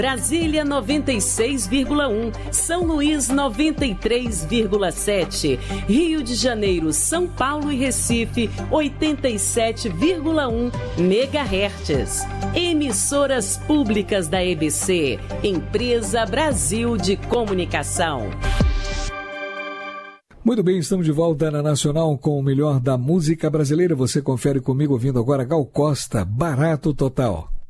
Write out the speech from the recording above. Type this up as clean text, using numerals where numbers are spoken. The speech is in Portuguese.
Brasília 96,1, São Luís 93,7, Rio de Janeiro, São Paulo e Recife 87,1 MHz. Emissoras públicas da EBC, Empresa Brasil de Comunicação. Muito bem, estamos de volta na Nacional com o melhor da música brasileira. Você confere comigo ouvindo agora Gal Costa, Barato Total.